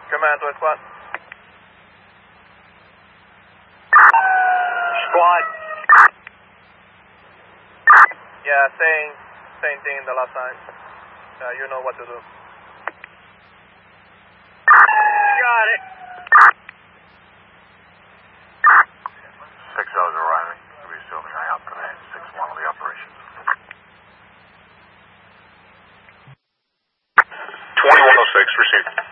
Command, what squad? Squad. Yeah, same thing the last time. You know what to do. Got it. 6 O's arriving. Resuming eye out command. 6-1 of the operation. 2106, received.